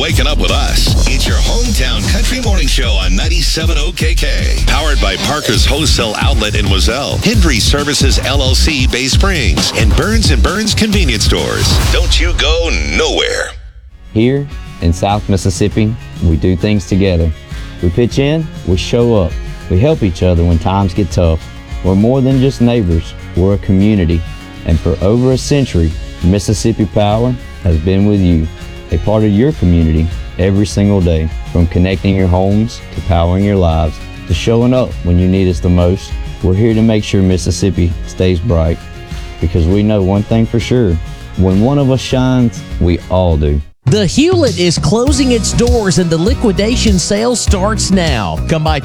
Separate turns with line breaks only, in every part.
waking up with us. It's your hometown country morning show on 97.0 KK. Powered by Parker's Wholesale Outlet in Wazelle, Hendry Services LLC, Bay Springs, and Burns & Burns Convenience Stores. Don't you go nowhere.
Here in South Mississippi, we do things together. We pitch in, we show up. We help each other when times get tough. We're more than just neighbors, we're a community. And for over a century, Mississippi Power has been with you, a part of your community every single day. From connecting your homes to powering your lives to showing up when you need us the most, we're here to make sure Mississippi stays bright. Because we know one thing for sure, when one of us shines, we all do.
The Hewlett is closing its doors and the liquidation sale starts now. Come by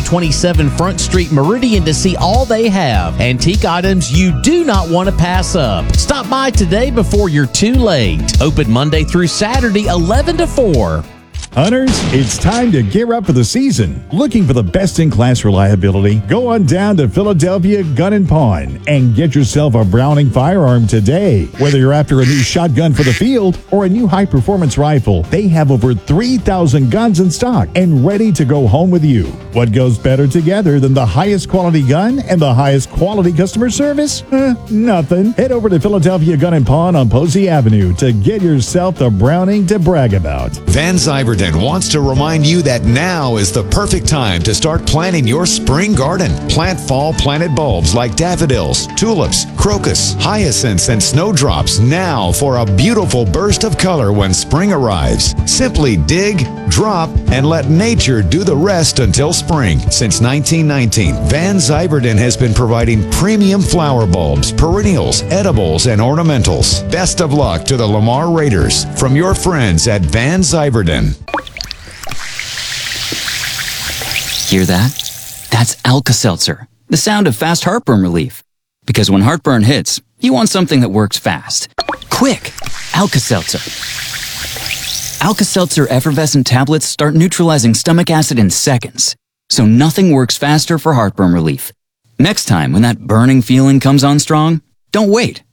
2227 Front Street, Meridian to see all they have. Antique items you do not want to pass up. Stop by today before you're too late. Open Monday through Saturday, 11 to 4.
Hunters, it's time to gear up for the season. Looking for the best-in-class reliability? Go on down to Philadelphia Gun & Pawn and get yourself a Browning firearm today. Whether you're after a new shotgun for the field or a new high-performance rifle, they have over 3,000 guns in stock and ready to go home with you. What goes better together than the highest quality gun and the highest quality customer service? Nothing. Head over to Philadelphia Gun & Pawn on Posey Avenue to get yourself the Browning to brag about.
Van Zyverden wants to remind you that now is the perfect time to start planting your spring garden. Plant fall planted bulbs like daffodils, tulips, crocus, hyacinths, and snowdrops now for a beautiful burst of color when spring arrives. Simply dig, drop, and let nature do the rest until spring. Since 1919, Van Zyverden has been providing premium flower bulbs, perennials, edibles, and ornamentals. Best of luck to the Lamar Raiders from your friends at Van Zyverden.
Hear that? That's Alka-Seltzer, the sound of fast heartburn relief. Because when heartburn hits, you want something that works fast. Quick! Alka-Seltzer. Alka-Seltzer effervescent tablets start neutralizing stomach acid in seconds, so nothing works faster for heartburn relief. Next time when that burning feeling comes on strong, don't wait.